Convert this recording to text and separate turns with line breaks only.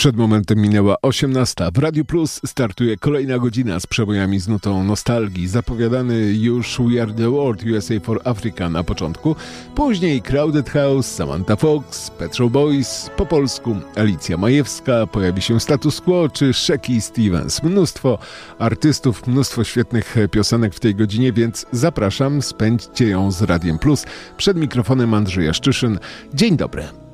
Przed momentem minęła 18. W Radiu Plus startuje kolejna godzina z przebojami z nutą nostalgii. Zapowiadany już We Are The World, USA for Africa na początku. Później Crowded House, Samantha Fox, Pet Shop Boys, po polsku Alicja Majewska, pojawi się Status Quo czy Shecky Stevens. Mnóstwo artystów, mnóstwo świetnych piosenek w tej godzinie, więc zapraszam, spędźcie ją z Radiem Plus. Przed mikrofonem Andrzej Jaszczyszyn. Dzień dobry.